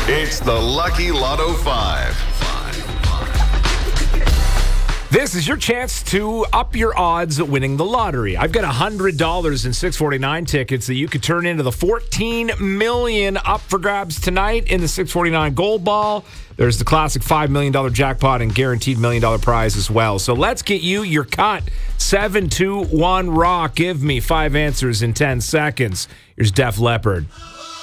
It's the Lucky Lotto 5. This is your chance to up your odds at winning the lottery. I've got $100 in 649 tickets that you could turn into the $14 million up for grabs tonight in the 649 Gold Ball. There's the classic $5 million jackpot and guaranteed $1 million prize as well. So let's get you your cut. 7-2-1 rock. Give me 5 answers in 10 seconds. Here's Def Leppard.